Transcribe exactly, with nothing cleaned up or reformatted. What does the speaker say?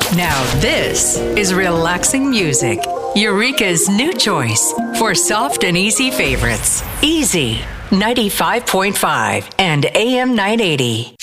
Now this is relaxing music. Eureka's new choice for soft and easy favorites. Easy ninety-five point five and A M nine eighty.